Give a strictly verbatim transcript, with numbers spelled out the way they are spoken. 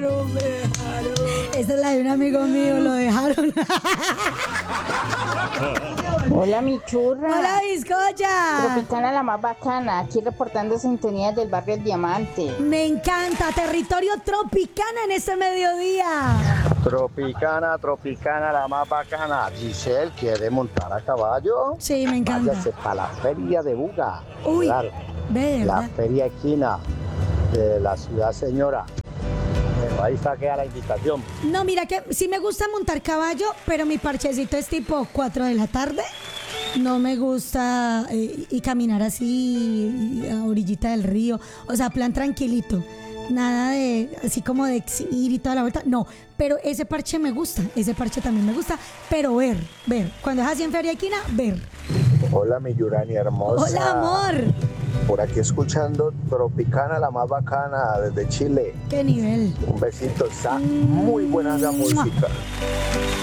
Esta es la de un amigo mío, lo dejaron. Hola, mi churra. Hola, bizcocha. Tropicana la más bacana, aquí reportando sintonías del barrio El Diamante. Me encanta, territorio tropicana en este mediodía. Tropicana, tropicana, la más bacana. Giselle, ¿quiere montar a caballo? Sí, me encanta. Váyase para la feria de Buga. Uy, Claro, ve, la ¿verdad? feria esquina de la ciudad señora. Bueno, ahí está queda la invitación. No, mira que sí me gusta montar caballo, pero mi parchecito es tipo cuatro de la tarde. No me gusta eh, y caminar así a orillita del río. O sea, plan tranquilito. Nada de así como de exhibir y toda la vuelta. No, pero ese parche me gusta. Ese parche también me gusta. Pero ver, ver. Cuando es así en Feria Equina, ver. Hola, mi Yurani hermosa. Hola, amor. Por aquí escuchando Tropicana, la más bacana desde Chile. Qué nivel. Un besito, está muy buena la música.